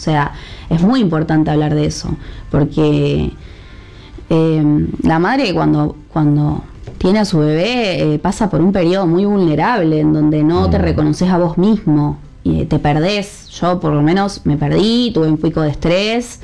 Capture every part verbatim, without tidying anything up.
sea, es muy importante hablar de eso, porque eh, la madre cuando, cuando tiene a su bebé eh, pasa por un periodo muy vulnerable en donde no te reconoces a vos mismo y te perdés. Yo por lo menos me perdí, tuve un pico de estrés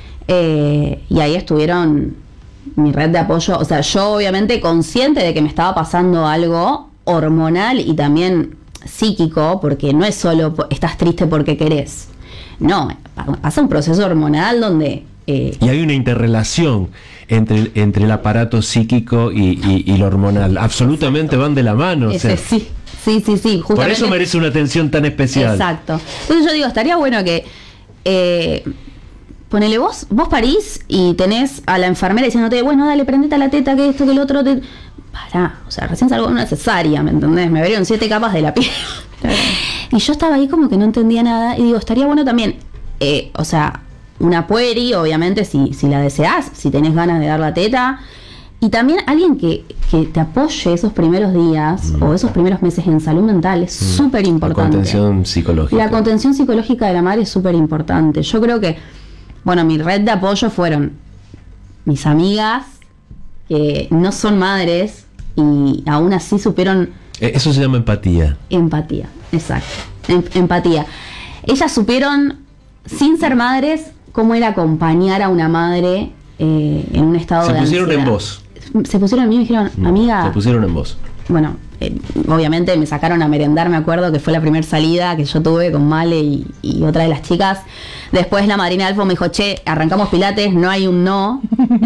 eh, y ahí estuvieron mi red de apoyo. O sea, yo obviamente consciente de que me estaba pasando algo hormonal y también psíquico, porque no es solo estás triste porque querés, no, pasa un proceso hormonal donde eh, y hay una interrelación entre, entre el aparato psíquico y, y, y lo hormonal, absolutamente van de la mano. Ese, o sea, sí, sí, sí, sí, justamente, por eso merece una atención tan especial. Exacto. Entonces yo digo, estaría bueno que eh, ponele vos, vos parís y tenés a la enfermera diciéndote, bueno, dale, prendete a la teta, que esto, que el otro, te... pará, o sea, recién salgo de una cesárea, ¿me entendés? Me abrieron siete capas de la piel. Claro. Y yo estaba ahí como que no entendía nada, y digo, estaría bueno también, eh, o sea, una pueri, obviamente, si, si la deseás, si tenés ganas de dar la teta, y también alguien que, que te apoye esos primeros días, mm. o esos primeros meses en salud mental, es mm. súper importante. La contención psicológica. La contención psicológica de la madre es súper importante. Yo creo que, bueno, mi red de apoyo fueron mis amigas, que no son madres, y aún así supieron... Eso se llama empatía. Empatía, exacto. Em- empatía. Ellas supieron, sin ser madres, cómo era acompañar a una madre eh, en un estado se de ansiedad. Se pusieron en vos. Se pusieron en mí y me dijeron, amiga... Se pusieron en vos. Bueno, eh, obviamente me sacaron a merendar, me acuerdo que fue la primera salida que yo tuve con Male y, y otra de las chicas. Después la madrina de Alfo me dijo, che, arrancamos pilates, no hay un no.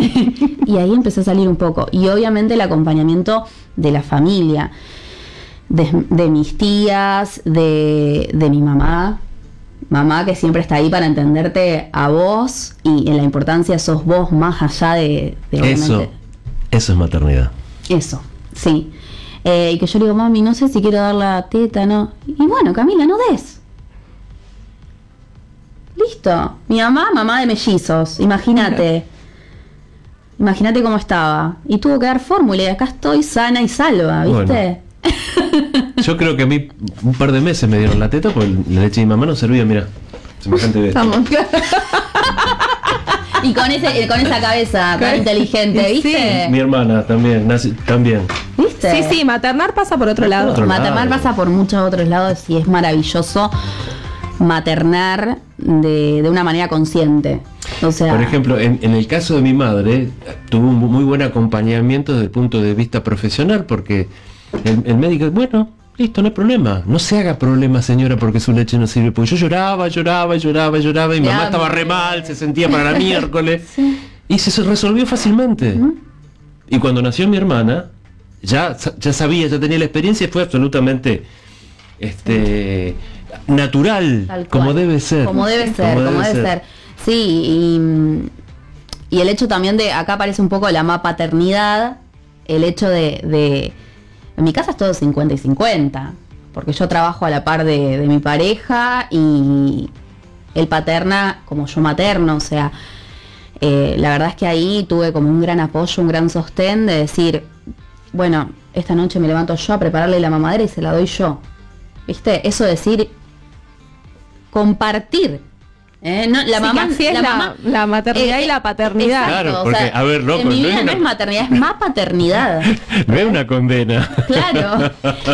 Y ahí empecé a salir un poco. Y obviamente el acompañamiento de la familia, de, de mis tías, de, de mi mamá. Mamá que siempre está ahí para entenderte a vos, y en la importancia sos vos más allá de... de obviamente, eso, eso es maternidad. Eso, sí. Eh, y que yo le digo, mami, no sé si quiero dar la teta, ¿no? Y bueno, Camila, no des. Listo. Mi mamá, mamá de mellizos, imagínate. Imagínate cómo estaba. Y tuvo que dar fórmula y acá estoy sana y salva, ¿viste? Bueno, yo creo que a mí un par de meses me dieron la teta porque la leche de mi mamá no servía, mira. Semejante de esto. Y con ese, con esa cabeza tan inteligente, ¿viste? Sí. Mi hermana también, nace, también. ¿Viste? Sí, sí, maternar pasa por otro lado. Otro maternar lado. pasa por muchos otros lados y es maravilloso maternar de, de una manera consciente. O sea, por ejemplo, en, en el caso de mi madre, tuvo un muy buen acompañamiento desde el punto de vista profesional, porque el, el médico, bueno, listo, no hay problema, no se haga problema, señora, porque su leche no sirve, porque yo lloraba, lloraba, lloraba, lloraba, y mi mamá estaba re mal, se sentía para la miércoles, sí. Y se resolvió fácilmente. Uh-huh. Y cuando nació mi hermana, ya, ya sabía, ya tenía la experiencia, y fue absolutamente este natural, como debe ser. Como debe ser, como, como debe ser. ser. Sí, y, y el hecho también de, acá aparece un poco la paternidad, el hecho de, de, en mi casa es todo cincuenta y cincuenta, porque yo trabajo a la par de, de mi pareja y él paterna como yo materno, o sea, eh, la verdad es que ahí tuve como un gran apoyo, un gran sostén de decir, bueno, esta noche me levanto yo a prepararle la mamadera y se la doy yo, ¿viste? Eso de decir, compartir. ¿Eh? No, la sí, mamá así es la, la, mamá, la maternidad eh, y la paternidad. Exacto, claro, porque, o sea, a ver, loco, en mi no vida es, una... no es maternidad, es más paternidad. No es una condena. Claro.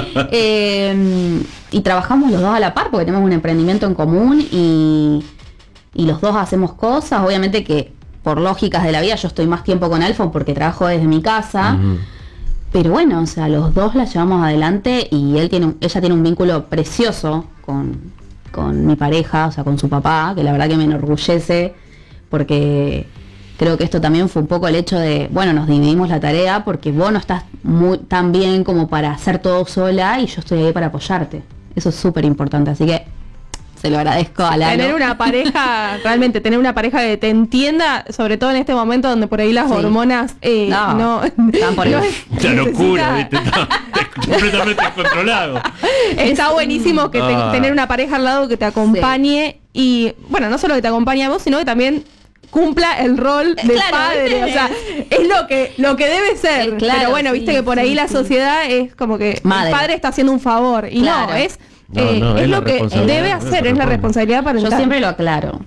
Eh, y trabajamos los dos a la par porque tenemos un emprendimiento en común y, y los dos hacemos cosas. Obviamente que por lógicas de la vida yo estoy más tiempo con Alfo porque trabajo desde mi casa. Uh-huh. Pero bueno, o sea, los dos la llevamos adelante y él tiene, ella tiene un vínculo precioso con... con mi pareja, o sea, con su papá, que la verdad que me enorgullece, porque creo que esto también fue un poco el hecho de, bueno, nos dividimos la tarea, porque vos no estás muy tan bien como para hacer todo sola, y yo estoy ahí para apoyarte. Eso es súper importante, así que se lo agradezco a Lalo. Tener una pareja, realmente, tener una pareja que te entienda, sobre todo en este momento donde por ahí las sí. hormonas eh, no, no, están por no la locura, ¿viste? Está completamente descontrolado. Está buenísimo que te, ah. tener una pareja al lado que te acompañe sí. y, bueno, no solo que te acompañe a vos, sino que también cumpla el rol de claro, padre, ¿viste? O sea, es lo que lo que debe ser. Claro, pero bueno, sí, viste que por ahí sí, la sociedad sí. es como que Madre. el padre está haciendo un favor y claro. no, es No, no, eh, es, es lo que debe hacer, es la responsabilidad para Yo siempre lo aclaro.